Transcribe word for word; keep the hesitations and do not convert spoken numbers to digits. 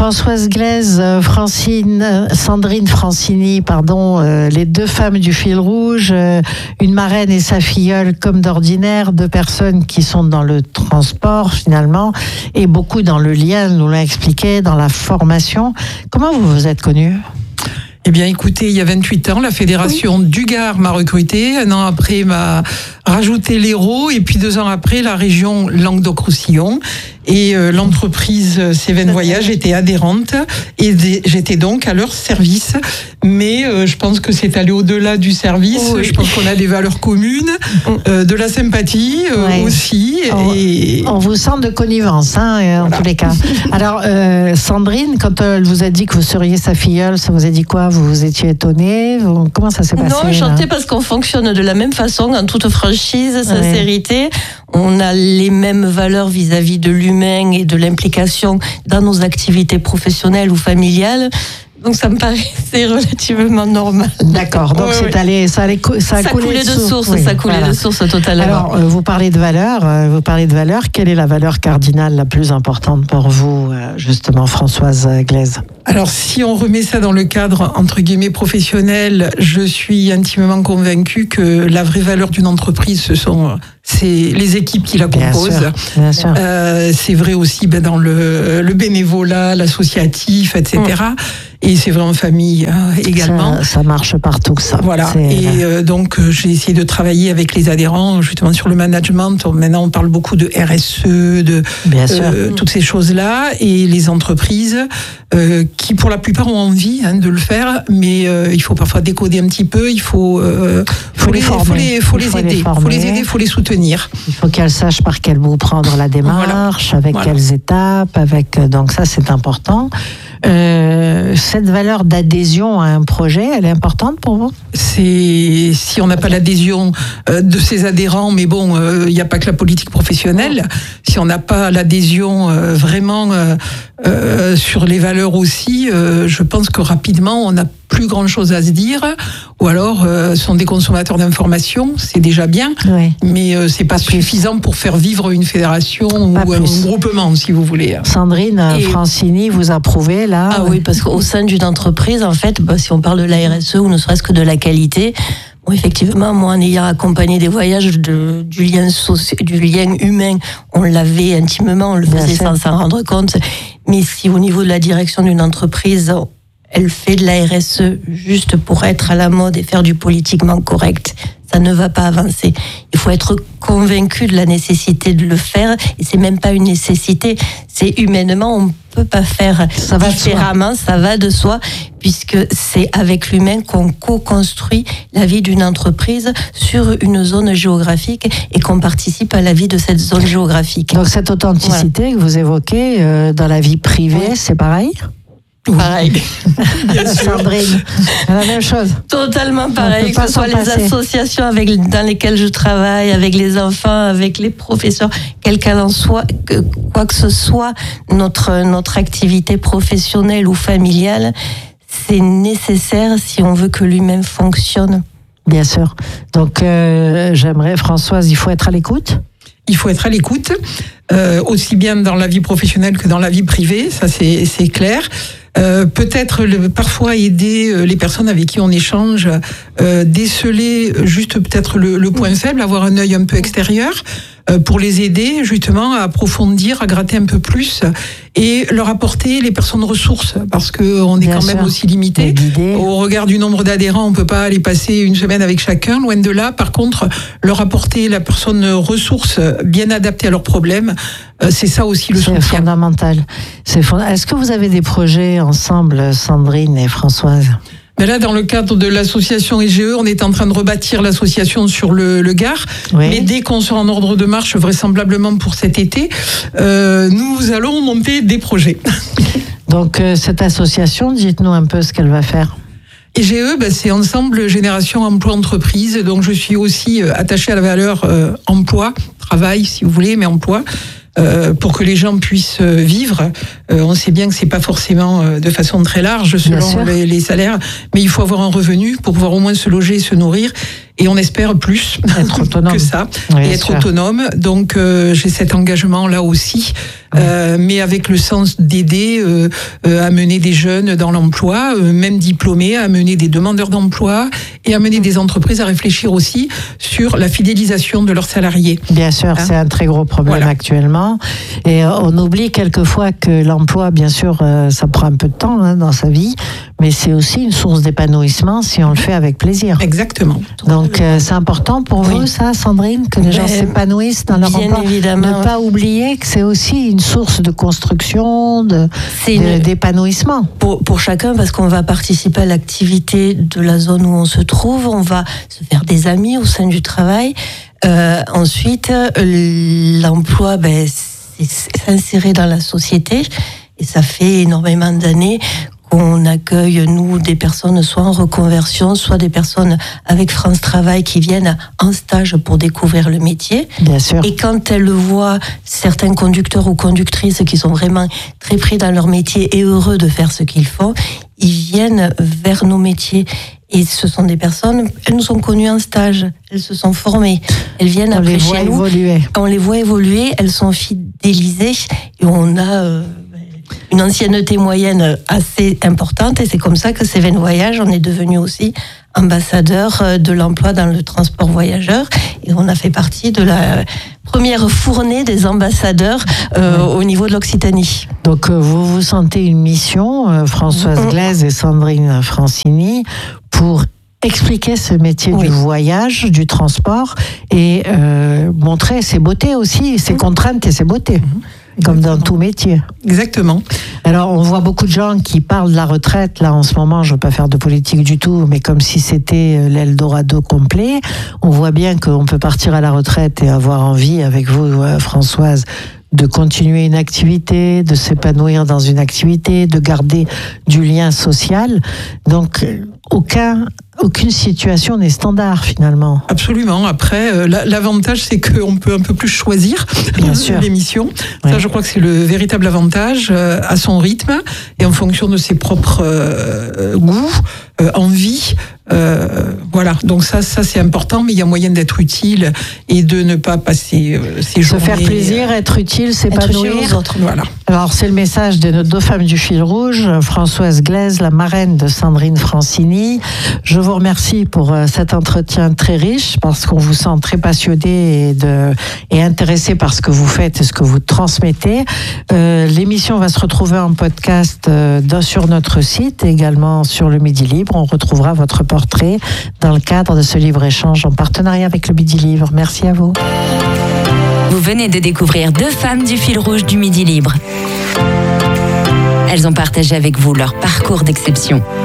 Françoise Glaise, Francine, Sandrine Francini, pardon, euh, les deux femmes du fil rouge, euh, une marraine et sa filleule comme d'ordinaire, deux personnes qui sont dans le transport finalement et beaucoup dans le lien, nous l'a expliqué, dans la formation. Comment vous vous êtes connus ? Eh bien, écoutez, il y a vingt-huit ans, la Fédération oui. du Gard m'a recruté. Un an après, m'a rajouté l'Hérault. Et puis deux ans après, la région Languedoc-Roussillon. Et euh, l'entreprise Cévennes Voyage était adhérente. Et des, j'étais donc à leur service. Mais euh, je pense que c'est allé au-delà du service. Oui. Je pense qu'on a des valeurs communes, euh, de la sympathie euh, oui. aussi. On, et... on vous sent de connivence, hein, en voilà. tous les cas. Alors, euh, Sandrine, quand elle vous a dit que vous seriez sa filleule, ça vous a dit quoi ? Vous vous étiez étonnée ? Comment ça s'est passé ? Non, enchanté parce qu'on fonctionne de la même façon, en toute franchise, sincérité. Oui. On a les mêmes valeurs vis-à-vis de l'humain et de l'implication dans nos activités professionnelles ou familiales. Donc ça me paraissait relativement normal. D'accord. Donc ouais, c'est ouais. allé, ça allait, ça a ça coulé coulait de source. source oui, ça coulait voilà. de source totalement. Alors euh, vous parlez de valeurs, euh, vous parlez de valeurs. Quelle est la valeur cardinale la plus importante pour vous, euh, justement, Françoise Glaise ? Alors si on remet ça dans le cadre entre guillemets professionnel, je suis intimement convaincue que la vraie valeur d'une entreprise, ce sont c'est les équipes qui la composent. Bien sûr, bien sûr. Euh, c'est vrai aussi ben, dans le, le bénévolat, l'associatif, et cetera. Mmh. Et c'est vrai en famille euh, également. Ça, ça marche partout, ça. Voilà. C'est... Et euh, donc, euh, j'ai essayé de travailler avec les adhérents, justement, sur le management. Maintenant, on parle beaucoup de R S E, de euh, toutes ces choses-là. Et les entreprises, euh, qui, pour la plupart, ont envie hein, de le faire, mais euh, il faut parfois décoder un petit peu. Il faut, euh, faut, faut les, les former. Faut les, faut il les faut aider. Il faut les aider, il faut les soutenir. Il faut qu'elles sachent par quel bout prendre la démarche, voilà. avec voilà. quelles étapes. Avec... Donc ça, c'est important. Euh, cette valeur d'adhésion à un projet, elle est importante pour vous ? C'est si on n'a pas l'adhésion euh, de ses adhérents, mais bon, il euh, n'y a pas que la politique professionnelle. Si on n'a pas l'adhésion euh, vraiment euh, euh, sur les valeurs aussi, euh, je pense que rapidement on n'a plus grand chose à se dire. Ou alors, euh, sont des consommateurs d'informations, c'est déjà bien, oui. mais euh, c'est pas, pas suffisant pour faire vivre une fédération pas ou plus. un groupement, si vous voulez. Sandrine Et... Francini, vous approuvez là ? Ah oui, parce qu'au sein d'une entreprise, en fait, bah, si on parle de la R S E ou ne serait-ce que de la qualité, bon, effectivement, moi, en ayant accompagné des voyages de, du lien soci... du lien humain, on l'avait intimement, on le faisait sans s'en rendre compte. Mais si au niveau de la direction d'une entreprise, elle fait de la R S E juste pour être à la mode et faire du politiquement correct, ça ne va pas avancer. Il faut être convaincu de la nécessité de le faire, et c'est même pas une nécessité, c'est humainement, on peut pas faire ça va différemment, ça va de soi, puisque c'est avec l'humain qu'on co-construit la vie d'une entreprise sur une zone géographique et qu'on participe à la vie de cette zone géographique. Donc cette authenticité voilà. que vous évoquez euh, dans la vie privée, oui. c'est pareil ? Pareil. Sandrine, la même chose. Totalement pareil, que ce soit les associations avec, dans lesquelles je travaille, avec les enfants, avec les professeurs, quel qu'en en soit, que, quoi que ce soit, notre, notre activité professionnelle ou familiale, c'est nécessaire si on veut que l'humain fonctionne. Bien sûr. Donc, euh, j'aimerais, Françoise, il faut être à l'écoute ? Il faut être à l'écoute, euh, aussi bien dans la vie professionnelle que dans la vie privée, ça c'est, c'est clair. Euh, peut-être le, parfois aider les personnes avec qui on échange, euh, déceler juste peut-être le, le point faible, avoir un œil un peu extérieur, euh, pour les aider justement à approfondir, à gratter un peu plus et leur apporter les personnes ressources, parce qu'on est Bien quand sûr. même aussi limité. Au regard du nombre d'adhérents, on peut pas aller passer une semaine avec chacun, loin de là. Par contre, leur apporter la personne ressource bien adaptée à leurs problèmes, euh, c'est ça aussi le soutien. C'est fondamental. C'est fond... Est-ce que vous avez des projets ensemble, Sandrine et Françoise ? Mais là, dans le cadre de l'association I G E, on est en train de rebâtir l'association sur le, le Gard. Oui. Mais dès qu'on sera en ordre de marche, vraisemblablement pour cet été, euh, nous allons monter des projets. Donc, euh, cette association, dites-nous un peu ce qu'elle va faire. I G E, bah, c'est Ensemble Génération Emploi Entreprise. Donc, je suis aussi euh, attachée à la valeur euh, emploi, travail, si vous voulez, mais emploi. Euh, pour que les gens puissent vivre. Euh, on sait bien que c'est pas forcément euh, de façon très large selon les, les salaires, mais il faut avoir un revenu pour pouvoir au moins se loger et se nourrir. et on espère plus être autonome. que ça, oui, et être sûr. autonome. Donc euh, j'ai cet engagement là aussi, oui. euh, mais avec le sens d'aider euh, euh, à mener des jeunes dans l'emploi, euh, même diplômés, à mener des demandeurs d'emploi et à mener des entreprises à réfléchir aussi sur la fidélisation de leurs salariés. Bien sûr, hein? C'est un très gros problème voilà. actuellement. Et on oublie quelquefois que l'emploi, bien sûr, euh, ça prend un peu de temps hein, dans sa vie, mais c'est aussi une source d'épanouissement si on le fait avec plaisir. Exactement. Donc euh, c'est important pour oui. vous, ça, Sandrine, que les gens ben, s'épanouissent dans leur bien emploi. Évidemment. Ne pas oublier que c'est aussi une source de construction, de, de, d'épanouissement. Pour, pour chacun, parce qu'on va participer à l'activité de la zone où on se trouve, on va se faire des amis au sein du travail. Euh, ensuite, l'emploi, ben, c'est s'insérer dans la société. Et ça fait énormément d'années qu'on accueille, nous, des personnes soit en reconversion, soit des personnes avec France Travail qui viennent en stage pour découvrir le métier. Bien sûr. Et quand elles voient certains conducteurs ou conductrices qui sont vraiment très pris dans leur métier et heureux de faire ce qu'ils font, ils viennent vers nos métiers. Et ce sont des personnes, elles nous ont connues en stage, elles se sont formées, elles viennent on après les chez voit nous. Évoluer. On les voit évoluer, elles sont fidélisées et on a euh, une ancienneté moyenne assez importante et c'est comme ça que Cévennes Voyage, on est devenu aussi ambassadeur de l'emploi dans le transport voyageur et on a fait partie de la première fournée des ambassadeurs euh, oui. au niveau de l'Occitanie. Donc euh, vous vous sentez une mission, euh, Françoise mmh. Glaise et Sandrine Francini, pour expliquer ce métier oui. du voyage, du transport et euh, montrer ses beautés aussi, ses mmh. contraintes et ses beautés. Mmh. Comme dans tout métier. Exactement. Alors, on voit beaucoup de gens qui parlent de la retraite. Là, en ce moment, je ne veux pas faire de politique du tout, mais comme si c'était l'Eldorado complet. On voit bien qu'on peut partir à la retraite et avoir envie, avec vous, Françoise, de continuer une activité, de s'épanouir dans une activité, de garder du lien social. Donc, aucun... Aucune situation n'est standard finalement. Absolument. Après, euh, l'avantage c'est qu'on peut un peu plus choisir l'émission. Oui. Ça, je crois que c'est le véritable avantage euh, à son rythme et en fonction de ses propres euh, goûts, euh, envies. Euh, voilà. Donc ça, ça c'est important, mais il y a moyen d'être utile et de ne pas passer euh, ses journées. Se faire plaisir, être utile, s'épanouir. Voilà. Alors c'est le message de nos deux femmes du fil rouge, Françoise Glaise, la marraine de Sandrine Francini. Je vous remercie pour cet entretien très riche parce qu'on vous sent très passionné et, de, et intéressé par ce que vous faites et ce que vous transmettez. Euh, l'émission va se retrouver en podcast euh, sur notre site, également sur le Midi Libre. On retrouvera votre portrait dans le cadre de ce livre-échange en partenariat avec le Midi Libre. Merci à vous. Vous venez de découvrir deux femmes du fil rouge du Midi Libre. Elles ont partagé avec vous leur parcours d'exception.